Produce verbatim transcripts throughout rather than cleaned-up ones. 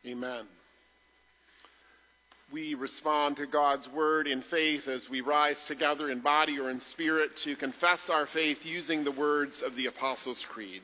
Amen. We respond to God's word in faith as we rise together in body or in spirit to confess our faith using the words of the Apostles' Creed.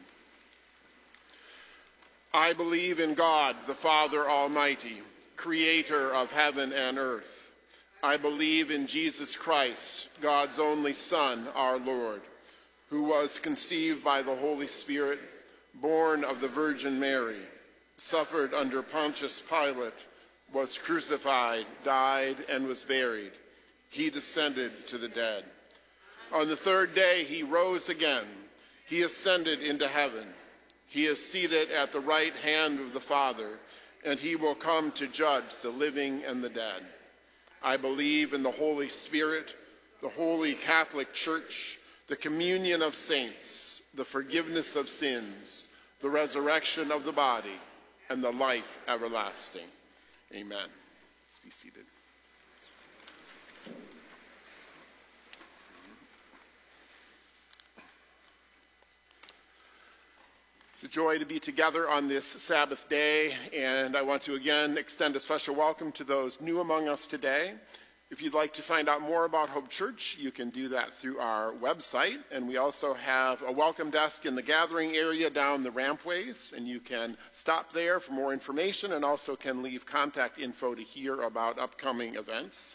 I believe in God, the Father Almighty, creator of heaven and earth. I believe in Jesus Christ, God's only Son, our Lord, who was conceived by the Holy Spirit, born of the Virgin Mary, suffered under Pontius Pilate, was crucified, died, and was buried. He descended to the dead. On the third day he rose again. He ascended into heaven. He is seated at the right hand of the Father, and he will come to judge the living and the dead. I believe in the Holy Spirit, the Holy Catholic Church, the communion of saints, the forgiveness of sins, the resurrection of the body, and the life everlasting. Amen. Let's be seated. It's a joy to be together on this Sabbath day, and I want to again extend a special welcome to those new among us today. If you'd like to find out more about Hope Church, you can do that through our website, and we also have a welcome desk in the gathering area down the rampways, and you can stop there for more information and also can leave contact info to hear about upcoming events.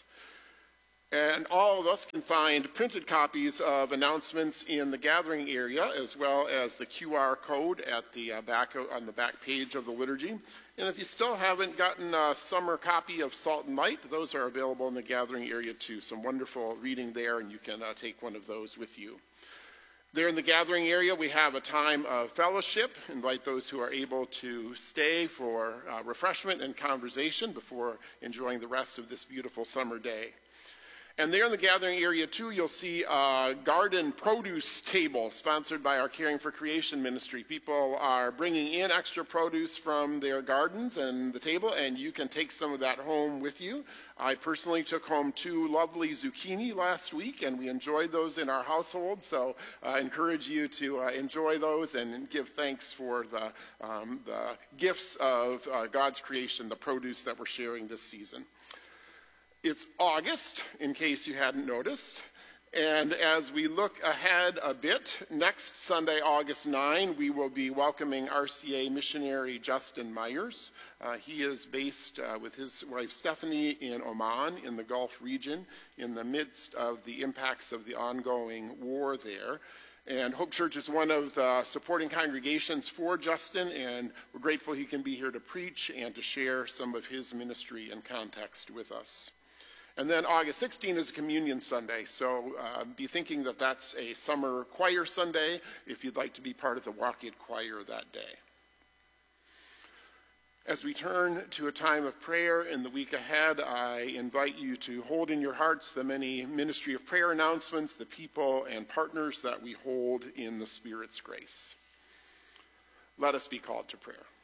And all of us can find printed copies of announcements in the gathering area, as well as the Q R code at the uh, back of, on the back page of the liturgy. And if you still haven't gotten a summer copy of Salt and Light, those are available in the gathering area too. Some wonderful reading there, and you can uh, take one of those with you. There in the gathering area, we have a time of fellowship. Invite those who are able to stay for uh, refreshment and conversation before enjoying the rest of this beautiful summer day. And there in the gathering area, too, you'll see a garden produce table sponsored by our Caring for Creation ministry. People are bringing in extra produce from their gardens and the table, and you can take some of that home with you. I personally took home two lovely zucchini last week, and we enjoyed those in our household, so I encourage you to uh, enjoy those and give thanks for the, um, the gifts of uh, God's creation, the produce that we're sharing this season. It's August, in case you hadn't noticed, and as we look ahead a bit, next Sunday, August ninth, we will be welcoming R C A missionary Justin Myers. Uh, he is based uh, with his wife Stephanie in Oman, in the Gulf region, in the midst of the impacts of the ongoing war there. And Hope Church is one of the supporting congregations for Justin, and we're grateful he can be here to preach and to share some of his ministry and context with us. And then August sixteenth is a Communion Sunday, so uh, be thinking that that's a summer choir Sunday if you'd like to be part of the Walk-It Choir that day. As we turn to a time of prayer in the week ahead, I invite you to hold in your hearts the many Ministry of Prayer announcements, the people and partners that we hold in the Spirit's grace. Let us be called to prayer.